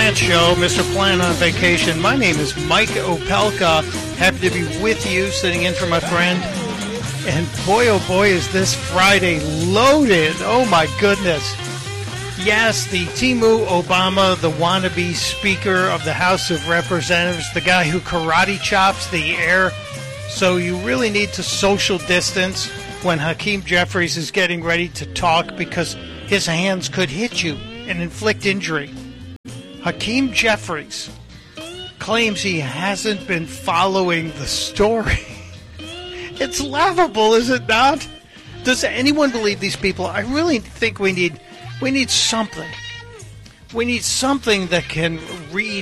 Plant Show, Mr. Plant on vacation. My name is Mike Opelka. Happy to be with you, sitting in for my friend. And boy, oh boy, is this Friday loaded. Oh my goodness. Yes, the Timu Obama, the wannabe Speaker of the House of Representatives, the guy who karate chops the air. So you really need to social distance when Hakeem Jeffries is getting ready to talk because his hands could hit you and inflict injury. Hakeem Jeffries claims he hasn't been following the story. It's laughable, is it not? Does anyone believe these people? I really think we need something. We need something that can read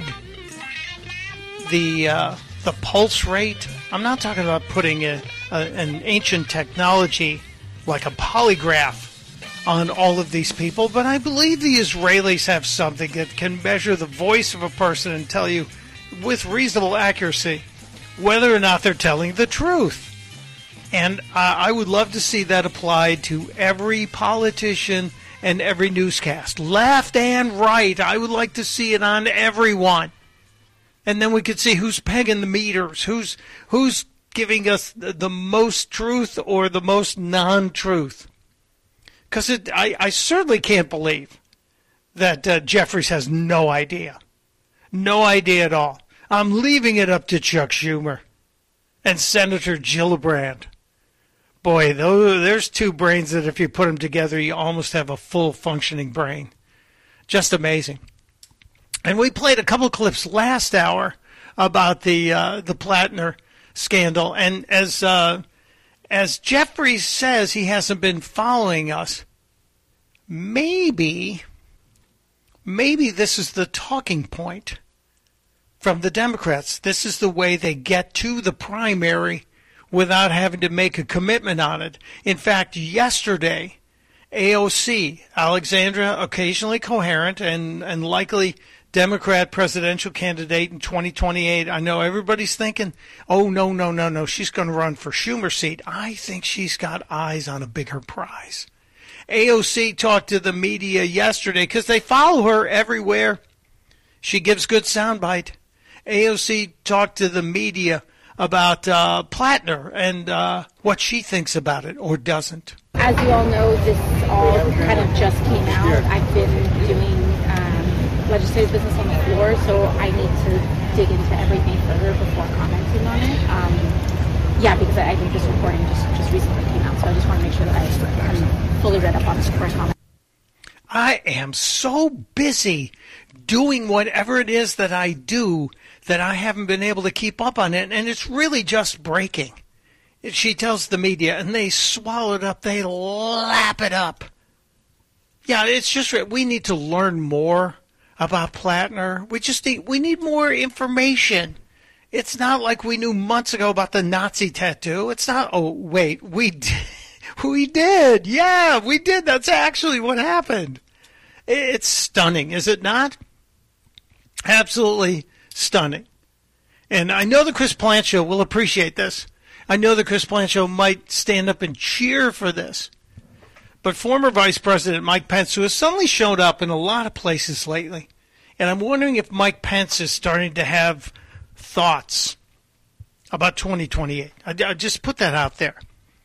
the pulse rate. I'm not talking about putting an ancient technology like a polygraph on all of these people, but I believe the Israelis have something that can measure the voice of a person and tell you with reasonable accuracy whether or not they're telling the truth. And I would love to see that applied to every politician and every newscast, left and right. I would like to see it on everyone. And then we could see who's pegging the meters, who's giving us the most truth or the most non-truth. Because I certainly can't believe that Jeffries has no idea. No idea at all. I'm leaving it up to Chuck Schumer and Senator Gillibrand. Boy, there's two brains that if you put them together, you almost have a full functioning brain. Just amazing. And we played a couple clips last hour about the Plattner scandal. And as Jeffries says, he hasn't been following us. Maybe this is the talking point from the Democrats. This is the way they get to the primary without having to make a commitment on it. In fact, yesterday, AOC, Alexandra, occasionally coherent and likely Democrat presidential candidate in 2028. I know everybody's thinking, oh, no, she's going to run for Schumer's seat. I think she's got eyes on a bigger prize. AOC talked to the media yesterday because they follow her everywhere. She gives good soundbite. AOC talked to the media about Plattner and what she thinks about it or doesn't. As you all know, this all kind of just came out. I've been doing legislative business on the floor, so I need to dig into everything further before commenting on it. Because I think this reporting just recently came out, so I just want to make sure that I'm fully read up on this before I comment. I am so busy doing whatever it is that I do that I haven't been able to keep up on it, and it's really just breaking. She tells the media, and they swallow it up. They lap it up. Yeah, it's just we need to learn more about Plattner. We need more information. It's not like we knew months ago about the Nazi tattoo. It's not, oh, wait, we did. Yeah, we did. That's actually what happened. It's stunning, is it not? Absolutely stunning. And I know the Chris Plant Show will appreciate this. I know the Chris Plant Show might stand up and cheer for this. But former Vice President Mike Pence, who has suddenly showed up in a lot of places lately, and I'm wondering if Mike Pence is starting to have thoughts about 2028. I just put that out there.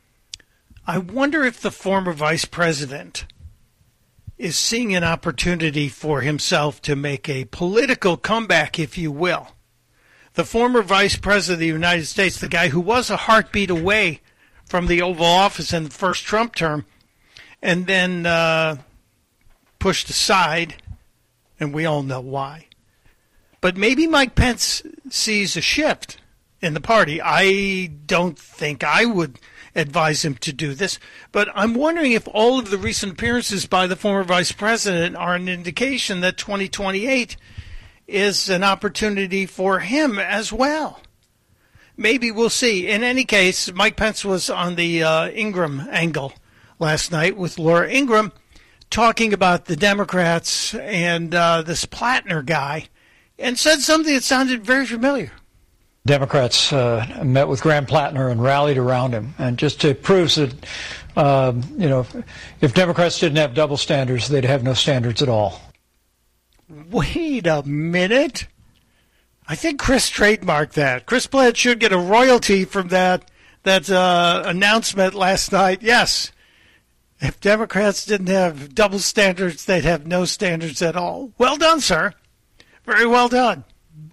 I wonder if the former vice president is seeing an opportunity for himself to make a political comeback, if you will. The former vice president of the United States, the guy who was a heartbeat away from the Oval Office in the first Trump term, and then pushed aside, and we all know why. But maybe Mike Pence sees a shift in the party. I don't think I would advise him to do this, but I'm wondering if all of the recent appearances by the former vice president are an indication that 2028 is an opportunity for him as well. Maybe we'll see. In any case, Mike Pence was on the Ingram angle last night with Laura Ingram talking about the Democrats and this Plattner guy, and said something that sounded very familiar. Democrats met with Graham Plattner and rallied around him, and just to prove that, if Democrats didn't have double standards, they'd have no standards at all. Wait a minute. I think Chris trademarked that. Chris Plante should get a royalty from that announcement last night. Yes. If Democrats didn't have double standards, they'd have no standards at all. Well done, sir. Very well done.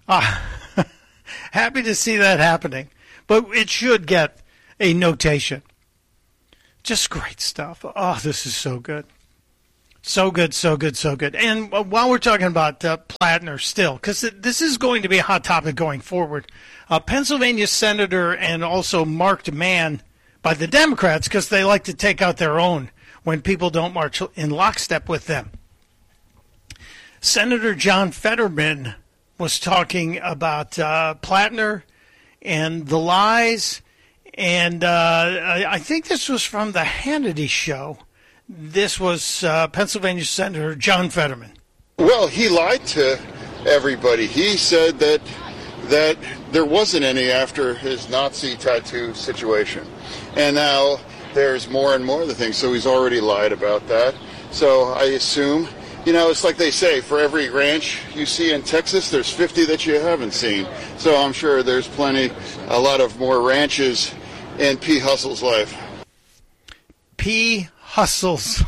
Happy to see that happening. But it should get a notation. Just great stuff. Oh, this is so good. So good, so good, so good. And while we're talking about Plattner still, because this is going to be a hot topic going forward, Pennsylvania Senator and also marked man by the Democrats because they like to take out their own when people don't march in lockstep with them. Senator John Fetterman was talking about Plattner and the lies, and I think this was from the Hannity show. This was Pennsylvania Senator John Fetterman. Well, he lied to everybody. He said that there wasn't any after his Nazi tattoo situation. And now there's more and more of the things. So he's already lied about that. So I assume, it's like they say, for every ranch you see in Texas, there's 50 that you haven't seen. So I'm sure there's a lot of more ranches in P. Hustle's life. P. Hustles.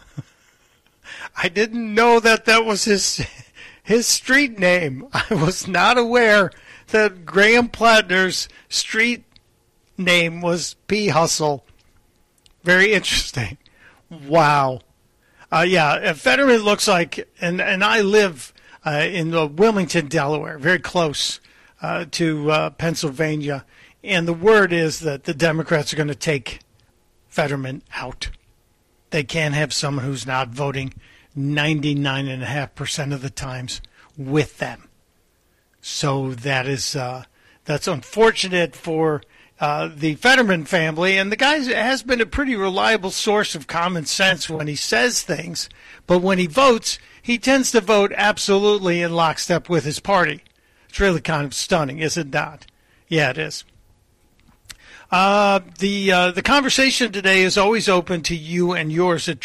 I didn't know that was his street name. I was not aware that Graham Plattner's street name was P. Hustle. Very interesting. Wow. Fetterman looks like, and I live in Wilmington, Delaware, very close to Pennsylvania, and the word is that the Democrats are going to take Fetterman out. They can't have someone who's not voting 99.5% of the times with them. So that's unfortunate for the Fetterman family. And the guy has been a pretty reliable source of common sense when he says things. But when he votes, he tends to vote absolutely in lockstep with his party. It's really kind of stunning, is it not? Yeah, it is. The conversation today is always open to you and yours at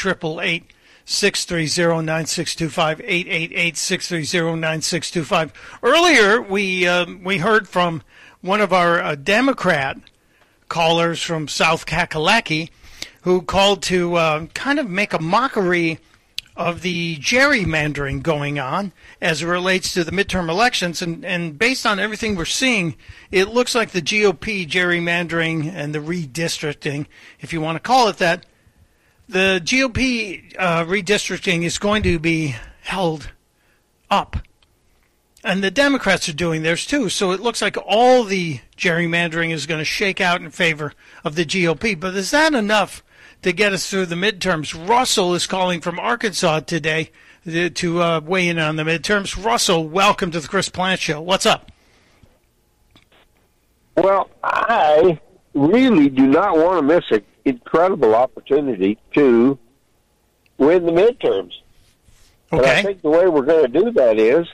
888-630-9625, 888-630-9625. Earlier, we heard from one of our Democrat callers from South Kakalaki who called to kind of make a mockery of the gerrymandering going on as it relates to the midterm elections. And based on everything we're seeing, it looks like the GOP gerrymandering and the redistricting, if you want to call it that, the GOP redistricting is going to be held up. And the Democrats are doing theirs too. So it looks like all the gerrymandering is going to shake out in favor of the GOP. But is that enough to get us through the midterms? Russell is calling from Arkansas today to weigh in on the midterms. Russell, welcome to the Chris Plante Show. What's up? Well, I really do not want to miss an incredible opportunity to win the midterms. Okay. And I think the way we're going to do that is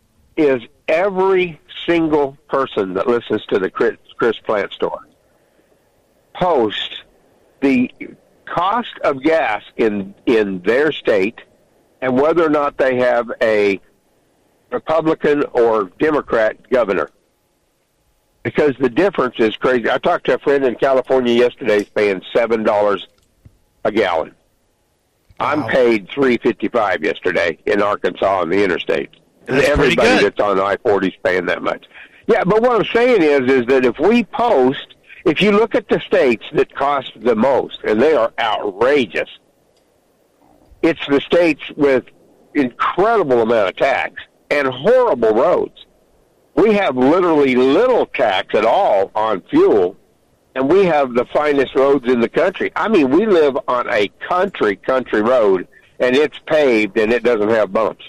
every single person that listens to the Chris Plante Store post the cost of gas in their state and whether or not they have a Republican or Democrat governor. Because the difference is crazy. I talked to a friend in California yesterday who's paying $7 a gallon. Wow. I'm paid $3.55 yesterday in Arkansas on the interstate. That's everybody that's on I-40 is paying that much. Yeah, but what I'm saying is that if you look at the states that cost the most, and they are outrageous, it's the states with incredible amount of tax and horrible roads. We have literally little tax at all on fuel, and we have the finest roads in the country. I mean, we live on a country road, and it's paved, and it doesn't have bumps.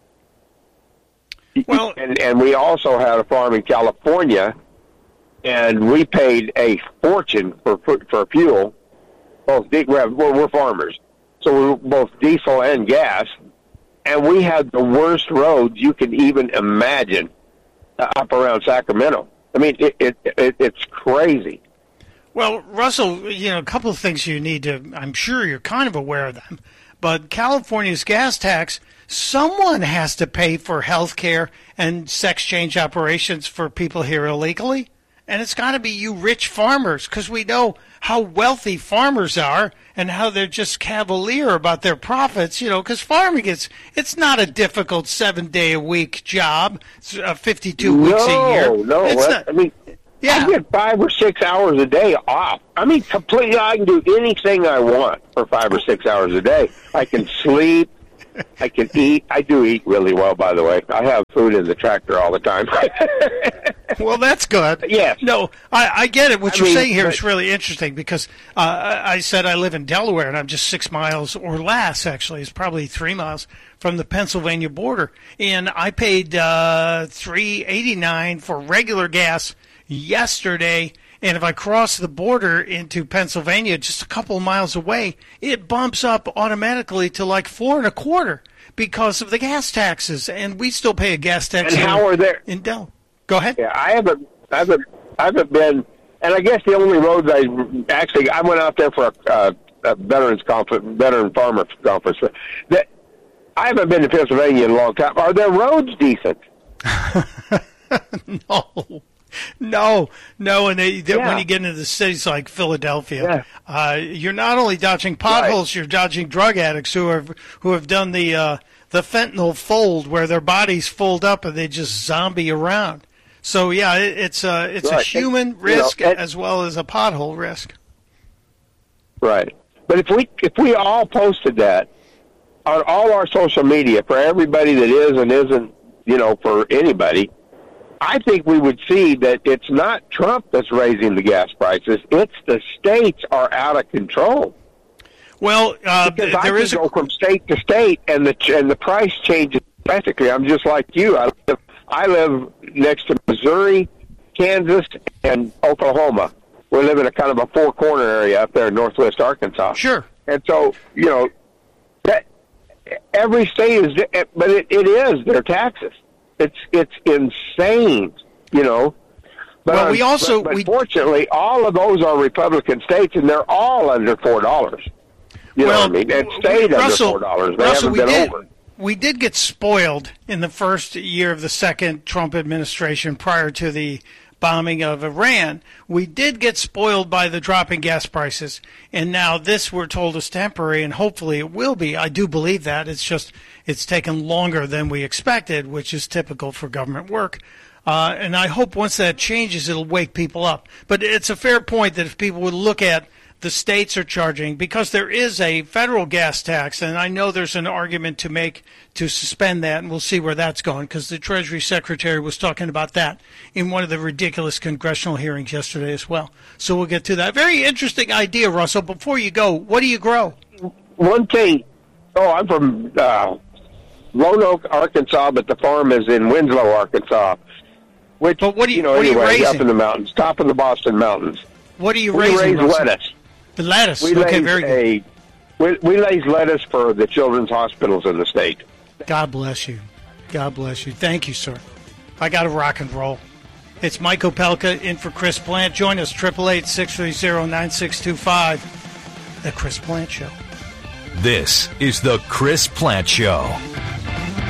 Well, and we also had a farm in California, and we paid a fortune for fuel. We're farmers, so we're both diesel and gas, and we had the worst roads you can even imagine up around Sacramento. I mean, it's crazy. Well, Russell, a couple of things you need to, I'm sure you're kind of aware of them, but California's gas tax, someone has to pay for health care and sex change operations for people here illegally. And it's got to be you rich farmers, because we know how wealthy farmers are and how they're just cavalier about their profits, because farming it's not a difficult 7-day-a-week job. It's 52 weeks a year. I get 5 or 6 hours a day off. Completely, I can do anything I want for 5 or 6 hours a day. I can sleep. I can eat. I do eat really well, by the way. I have food in the tractor all the time. Well, that's good. Yes. No, I get it. What you're saying here is really interesting, because I said I live in Delaware, and I'm just 6 miles or less, actually. It's probably 3 miles from the Pennsylvania border. And I paid $3.89 for regular gas yesterday. And if I cross the border into Pennsylvania, just a couple of miles away, it bumps up automatically to like $4.25 because of the gas taxes, and we still pay a gas tax. And how are there in Del? Go ahead. Yeah, I haven't been, and I guess the only roads I went out there for a veteran farmer conference. That I haven't been to Pennsylvania in a long time. Are their roads decent? No, and when you get into the cities like Philadelphia, you're not only dodging potholes, you're dodging drug addicts who have done the fentanyl fold, where their bodies fold up and they just zombie around. So yeah, it's a human risk as well as a pothole risk. Right, but if we all posted that on all our social media for everybody that is and isn't, for anybody, I think we would see that it's not Trump that's raising the gas prices. It's the states are out of control. Well, there is go from state to state, and the price changes drastically. I'm just like you. I live next to Missouri, Kansas, and Oklahoma. We live in a kind of a four-corner area up there in northwest Arkansas. Sure. And so, that every state is, but it is their taxes. It's insane, But, well, fortunately, all of those are Republican states, and they're all under $4. You know what I mean? And stayed under $4. They haven't been over. We did get spoiled in the first year of the second Trump administration prior to the bombing of Iran. We did get spoiled by the drop in gas prices, and now this, we're told, is temporary, and hopefully it will be. I do believe that. It's taken longer than we expected, which is typical for government work. And I hope once that changes, it'll wake people up. But it's a fair point that if people would look at the states are charging, because there is a federal gas tax, and I know there's an argument to make to suspend that, and we'll see where that's going, because the Treasury Secretary was talking about that in one of the ridiculous congressional hearings yesterday as well. So we'll get to that. Very interesting idea, Russell. Before you go, what do you grow? One thing, I'm from Roanoke, Arkansas, but the farm is in Winslow, Arkansas. Which, but what are you raising? Up in the mountains, top of the Boston Mountains. What are you raising? We raise lettuce. The lettuce. Okay, very good. We raise lettuce for the children's hospitals in the state. God bless you. God bless you. Thank you, sir. I got to rock and roll. It's Mike Opelka in for Chris Plant. Join us, 888-630-9625. The Chris Plant Show. This is the Chris Plant Show.